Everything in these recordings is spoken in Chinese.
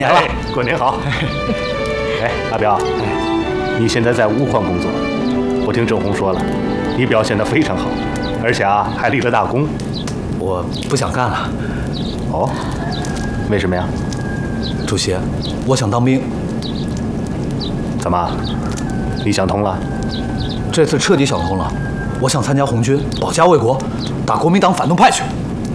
哎，过年好！哎，阿彪，你现在在物矿工作，我听郑红说了，你表现得非常好，而且还立了大功。 我不想干了。 哦，为什么呀？ 主席，我想当兵。 怎么？你想通了？ 这次彻底想通了，我想参加红军，保家卫国，打国民党反动派去。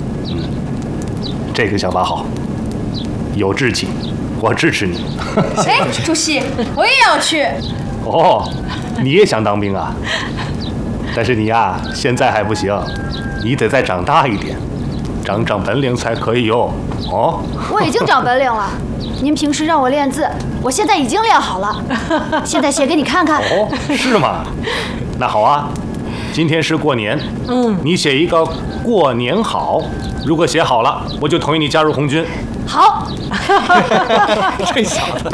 这个想法好，有志气，我支持你。 哎，主席，我也要去。 哦，你也想当兵啊？但是你呀，现在还不行，你得再长大一点，长本领才可以哟。哦， 我已经长本领了。您平时让我练字，我现在已经练好了，现在写给你看看。 哦，是吗？那好啊，今天是过年，你写一个过年好，如果写好了，我就同意你加入红军。 好。 这小子。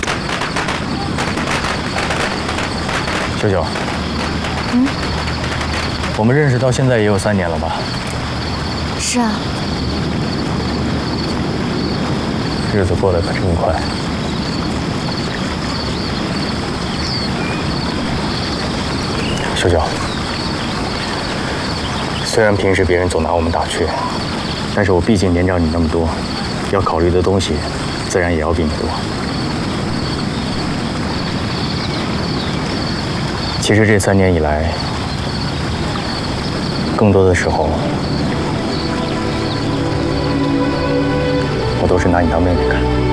秀秀，我们认识到现在也有3年了吧？ 是啊。 日子过得可真快。秀秀，虽然平时别人总拿我们打趣，但是我毕竟年长你那么多，要考虑的东西自然也要比你多。其实这3年以来，更多的时候，我都是拿你当妹妹看。